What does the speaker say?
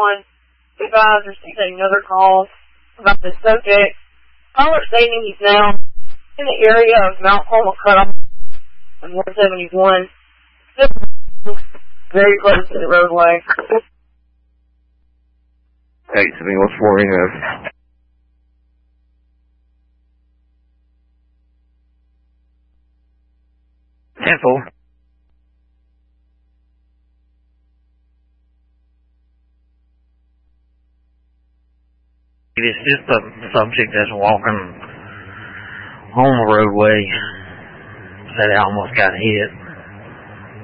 771. Advised receiving another call about this subject. Caller stating he's now in the area of Mount Homer Cutoff on 171. Very close to the roadway. Hey, 714, you have. Cancel. It's just a subject that's walking on the roadway that almost got hit.